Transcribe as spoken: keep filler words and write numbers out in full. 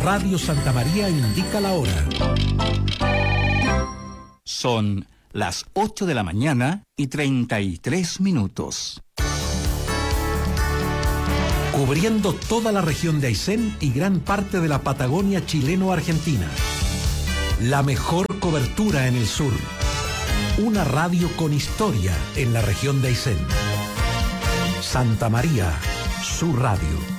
Radio Santa María indica la hora. Son las ocho de la mañana y treinta y tres minutos. Cubriendo toda la región de Aysén y gran parte de la Patagonia chileno-argentina. La mejor cobertura en el sur. Una radio con historia en la región de Aysén. Santa María, su radio.